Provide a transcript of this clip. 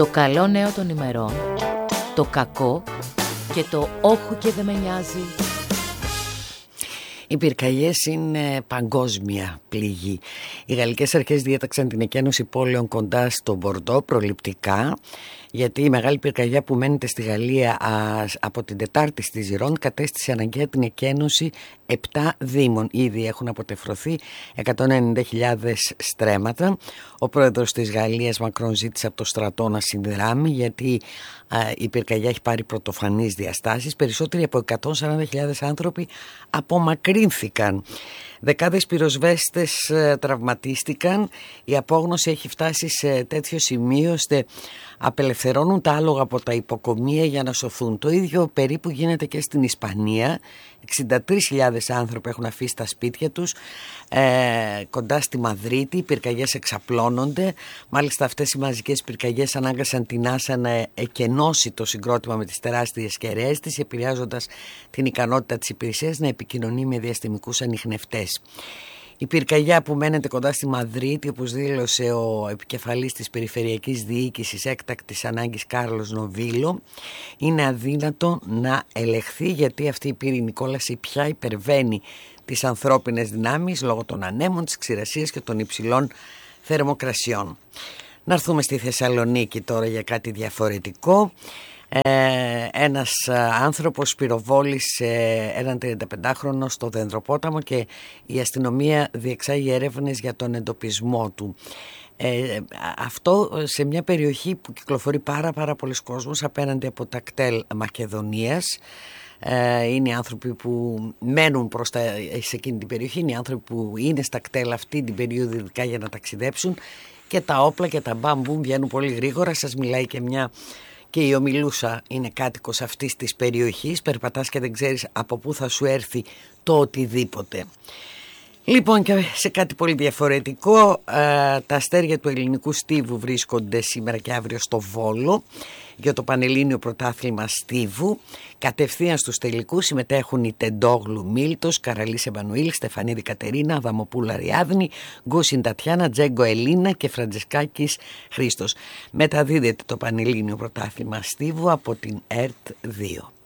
Το καλό νέο των ημερών, το κακό και το όχου και δεν με νοιάζει. Οι πυρκαγιές είναι παγκόσμια πληγή. Οι γαλλικές αρχές διέταξαν την εκένωση πόλεων κοντά στο Μπορντό προληπτικά, γιατί η μεγάλη πυρκαγιά που μένεται στη Γαλλία από την Τετάρτη στη Ζιρόντ κατέστησε αναγκαία την εκένωση 7 δήμων. Ήδη έχουν αποτεφρωθεί 190.000 στρέμματα. Ο πρόεδρος της Γαλλίας Μακρόν ζήτησε από το στρατό να συνδράμει, γιατί η πυρκαγιά έχει πάρει πρωτοφανείς διαστάσεις. Περισσότεροι από 140.000 άνθρωποι απομακρύνθηκαν. Δεκάδες πυροσβέστες τραυματίστηκαν. Η απόγνωση έχει φτάσει σε τέτοιο σημείο ώστε απελευθερώνουν τα άλογα από τα υποκομεία για να σωθούν. Το ίδιο περίπου γίνεται και στην Ισπανία. 63.000 άνθρωποι έχουν αφήσει τα σπίτια τους κοντά στη Μαδρίτη. Οι πυρκαγιές εξαπλώνονται. Μάλιστα αυτές οι μαζικές πυρκαγιές ανάγκασαν την NASA να εκενώσει το συγκρότημα με τις τεράστιες κεραίες της, επηρεάζοντας την ικανότητα της υπηρεσίας να επικοινωνεί με διαστημικούς ανιχνευτές. Η πυρκαγιά που μένεται κοντά στη Μαδρίτη, όπως δήλωσε ο επικεφαλής της Περιφερειακής Διοίκησης Έκτακτης Ανάγκης Κάρλος Νοβίλο, είναι αδύνατο να ελεγχθεί, γιατί αυτή η πυρηνική κόλαση πια υπερβαίνει τις ανθρώπινες δυνάμεις λόγω των ανέμων, της ξηρασίας και των υψηλών θερμοκρασιών. Να έρθουμε στη Θεσσαλονίκη τώρα για κάτι διαφορετικό. Ένας άνθρωπος πυροβόλησε έναν 35χρονο στο Δεντροπόταμο και η αστυνομία διεξάγει έρευνες για τον εντοπισμό του. Αυτό σε μια περιοχή που κυκλοφορεί πάρα πολλοί κόσμος απέναντι από τα κτέλ Μακεδονίας. Είναι οι άνθρωποι που μένουν σε εκείνη την περιοχή, είναι οι άνθρωποι που είναι στα κτέλ αυτή την περίοδο ειδικά για να ταξιδέψουν, και τα όπλα και τα μπαμπούμ βγαίνουν πολύ γρήγορα. Σας μιλάει και η ομιλούσα είναι κάτοικος αυτής της περιοχής. Περπατάς και δεν ξέρεις από πού θα σου έρθει το οτιδήποτε. Λοιπόν, και σε κάτι πολύ διαφορετικό, τα αστέρια του ελληνικού στίβου βρίσκονται σήμερα και αύριο στο Βόλο για το Πανελλήνιο Πρωτάθλημα Στίβου. Κατευθείαν στους τελικούς συμμετέχουν η Τεντόγλου Μίλτος, Καραλής Εμμανουήλ, Στεφανίδη Κατερίνα, Αδαμοπούλα Ριάδνη, Γκούσιν Τατιάνα, Τζέγκο Ελίνα και Φραντζεσκάκης Χρήστος. Μεταδίδεται το Πανελλήνιο Πρωτάθλημα Στίβου από την ΕΡΤ 2.